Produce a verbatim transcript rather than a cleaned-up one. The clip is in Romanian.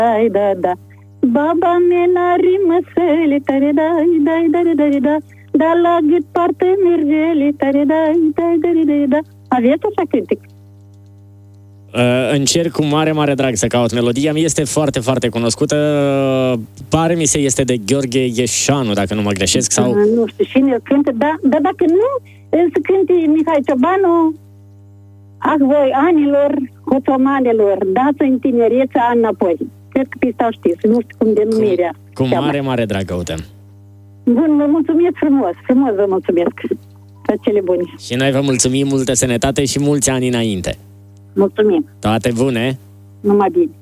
dai, da, da. Baba mea n-are măsele, tare, dai, dai, dai, dai, da. Dar la gât poartă mergele, tare, dai, dai, dai, dai, da. Aveți așa cântec? Uh, încerc cu mare, mare drag să caut melodia. Mi este foarte, foarte cunoscută. Uh, pare mi se este de Gheorghe Ieșanu, dacă nu mă greșesc. Sau... Uh, nu știu cine îl cântă, dar da, dacă nu, să cânte Mihai Ciobanu, Ah, voi anilor, hoțomanelor, dați în tinerețea înapoi. Cred că pista știți, nu știu cum denumirea. Cu, cu mare, mare drag căutăm. Bun, vă mulțumesc frumos, frumos vă mulțumesc. Toate cele bune. Și noi vă mulțumim, multă sănătate și mulți ani înainte. Mulțumim. Toate bune! Numai bine.